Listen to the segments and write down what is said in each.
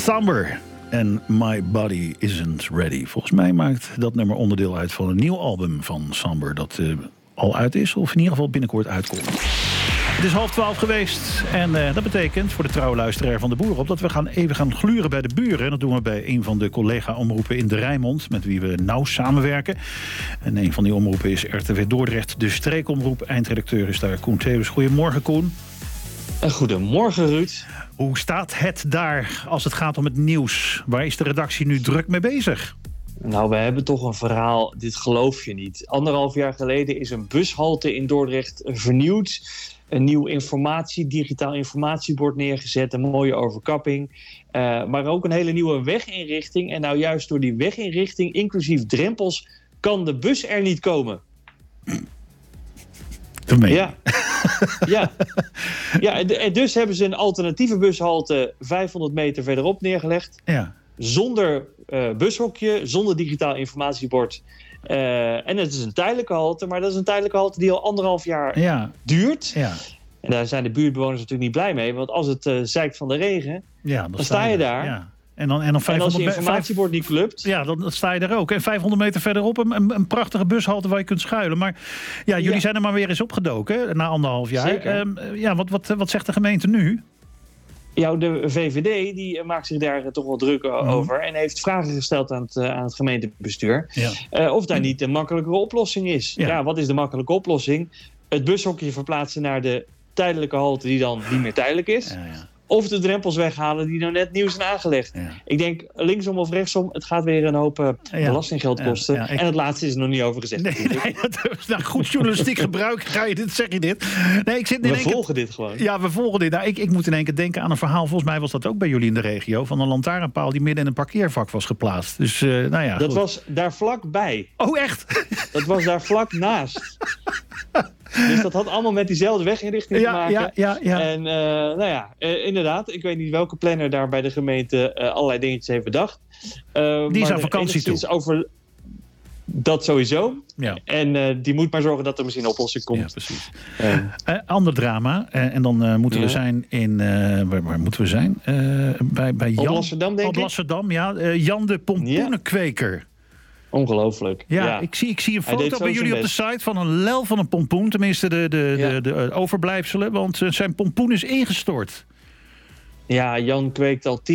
Somber en My Body Isn't Ready. Volgens mij maakt dat nummer onderdeel uit van een nieuw album van Somber dat al uit is, of in ieder geval binnenkort uitkomt. Het is 11:30 geweest en dat betekent voor de trouwe luisteraar van de Boer dat we even gaan gluren bij de buren. En dat doen we bij een van de collega-omroepen in de Rijnmond, met wie we nauw samenwerken. En een van die omroepen is RTV Dordrecht, de streekomroep. Eindredacteur is daar Koen Teeuwens. Goedemorgen, Koen. Goedemorgen, Ruud. Hoe staat het daar als het gaat om het nieuws? Waar is de redactie nu druk mee bezig? Nou, we hebben toch een verhaal, dit geloof je niet. 1,5 jaar geleden is een bushalte in Dordrecht vernieuwd. Een nieuw digitaal informatiebord neergezet, een mooie overkapping. Maar ook een hele nieuwe weginrichting. En nou juist door die weginrichting, inclusief drempels, kan de bus er niet komen. Ja, en dus hebben ze een alternatieve bushalte 500 meter verderop neergelegd. Ja. Zonder bushokje, zonder digitaal informatiebord. En het is een tijdelijke halte, maar dat is een tijdelijke halte die al 1,5 jaar duurt. Ja. En daar zijn de buurtbewoners natuurlijk niet blij mee, want als het zeikt van de regen, dan sta je daar. Ja. En als je informatiebord niet klupt... Ja, dan sta je er ook. En 500 meter verderop een prachtige bushalte waar je kunt schuilen. Maar jullie zijn er maar weer eens opgedoken na 1,5 jaar. Wat zegt de gemeente nu? Ja, de VVD die maakt zich daar toch wel druk over. En heeft vragen gesteld aan het gemeentebestuur. Ja. Of daar niet een makkelijkere oplossing is. Ja, wat is de makkelijke oplossing? Het bushokje verplaatsen naar de tijdelijke halte die dan niet meer tijdelijk is. Ja. Of de drempels weghalen die nou net nieuw zijn aangelegd. Ja. Ik denk linksom of rechtsom, het gaat weer een hoop belastinggeld kosten. En het laatste is er nog niet over gezegd. Nee, goed journalistiek gebruik. Zeg je dit? Nee, we volgen dit gewoon. Ja, we volgen dit. Nou, ik moet in één keer denken aan een verhaal. Volgens mij was dat ook bij jullie in de regio. Van een lantaarnpaal die midden in een parkeervak was geplaatst. Dus, dat was daar vlakbij. Oh, echt? Dat was daar vlak naast. Dus dat had allemaal met diezelfde weginrichting te maken. Ja. En inderdaad, ik weet niet welke planner daar bij de gemeente allerlei dingetjes heeft bedacht. Die is aan vakantie toe. Over dat sowieso. Ja. En die moet maar zorgen dat er misschien een oplossing komt. Ja, precies. Ander drama. En dan moeten we zijn in... waar moeten we zijn? Bij Jan. Op Lasserdam, denk ik. Op Lasserdam, ja. Jan de pompoenenkweker. Ongelooflijk. Ja. Ik zie een foto bij jullie op de site van een lel van een pompoen. Tenminste de overblijfselen. Want zijn pompoen is ingestort. Ja, Jan kweekt al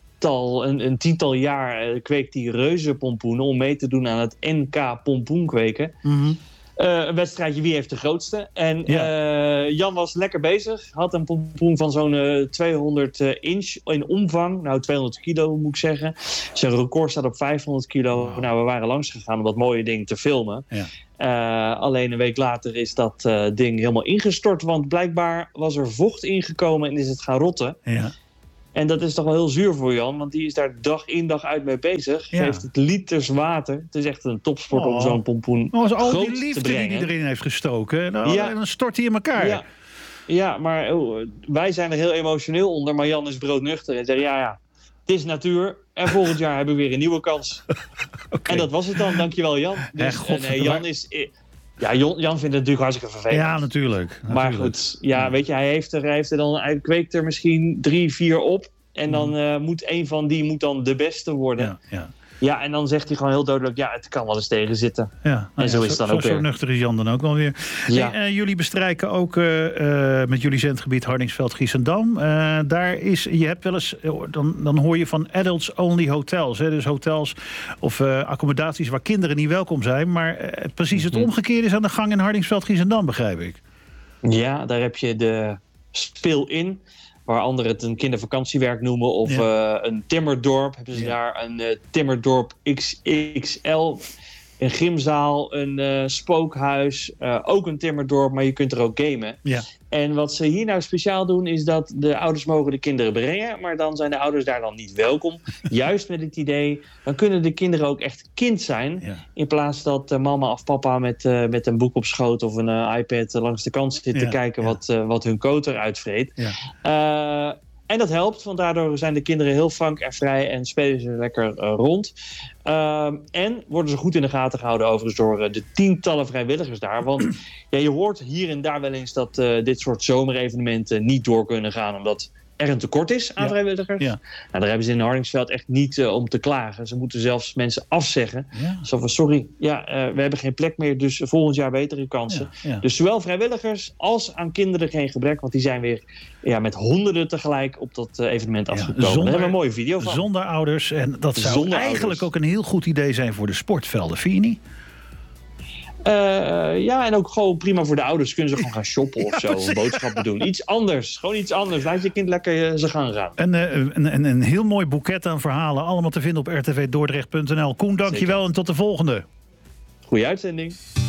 een tiental jaar kweekt hij reuzenpompoenen om mee te doen aan het NK pompoenkweken. Mm-hmm. Een wedstrijdje wie heeft de grootste. En Jan was lekker bezig. Had een pompoen van zo'n 200 inch in omvang. Nou, 200 kilo moet ik zeggen. Zijn record staat op 500 kilo. Wow. Nou, we waren langs gegaan om dat mooie ding te filmen. Ja. Alleen een week later is dat ding helemaal ingestort. Want blijkbaar was er vocht ingekomen en is het gaan rotten. Ja. En dat is toch wel heel zuur voor Jan, want die is daar dag in dag uit mee bezig. Ja. Geeft het liters water. Het is echt een topsport om zo'n pompoen groot te brengen. Al die liefde die hij erin heeft gestoken, en dan stort hij in elkaar. Ja, maar wij zijn er heel emotioneel onder, maar Jan is broodnuchter en zegt het is natuur. En volgend jaar hebben we weer een nieuwe kans. Okay. En dat was het dan, dankjewel Jan. Dus, Jan is... Ja, Jan vindt het natuurlijk hartstikke vervelend. Ja, natuurlijk. Maar goed, weet je, hij kweekt er misschien 3-4 op. En dan moet een van die moet dan de beste worden. Ja, en dan zegt hij gewoon heel duidelijk, het kan wel eens tegen zitten. Ja, en zo is het dan ook weer. Zo nuchter is Jan dan ook wel weer. Ja. Hey, jullie bestrijken ook met jullie zendgebied Hardingsveld-Giessendam. Je hebt wel eens, dan hoor je van adults-only hotels. Hè? Dus hotels of accommodaties waar kinderen niet welkom zijn. Maar precies het omgekeerde is aan de gang in Hardingsveld-Giessendam, begrijp ik. Ja, daar heb je de speel-in. Waar anderen het een kindervakantiewerk noemen. Of een timmerdorp. Hebben ze daar een timmerdorp XXL. Een gymzaal, een spookhuis. Ook een timmerdorp, maar je kunt er ook gamen. Ja. En wat ze hier nou speciaal doen is dat de ouders mogen de kinderen brengen. Maar dan zijn de ouders daar dan niet welkom. Juist met het idee, dan kunnen de kinderen ook echt kind zijn. Ja. In plaats dat mama of papa met een boek op schoot of een iPad langs de kant zit te kijken wat hun koter uitvreet. Ja. En dat helpt, want daardoor zijn de kinderen heel frank en vrij en spelen ze lekker rond. En worden ze goed in de gaten gehouden overigens door de tientallen vrijwilligers daar. Want je hoort hier en daar wel eens dat dit soort zomerevenementen niet door kunnen gaan. Omdat er een tekort is aan vrijwilligers. Ja. Nou, daar hebben ze in Hardingsveld echt niet om te klagen. Ze moeten zelfs mensen afzeggen. Ja. Zo van, sorry, we hebben geen plek meer, dus volgend jaar betere kansen. Ja. Dus zowel vrijwilligers als aan kinderen geen gebrek, want die zijn weer met honderden tegelijk op dat evenement afgekomen. Daar hebben we een mooie video van. Zonder ouders. En dat zou Zonder eigenlijk ouders. ook een heel goed idee zijn voor de sportvelden. Vind je niet? En ook gewoon prima voor de ouders. Kunnen ze gewoon gaan shoppen of zo. Of boodschappen doen. Iets anders. Gewoon iets anders. Laat je kind lekker zijn gang gaan. Een heel mooi boeket aan verhalen. Allemaal te vinden op rtvdordrecht.nl. Koen, dank je wel en tot de volgende. Goeie uitzending.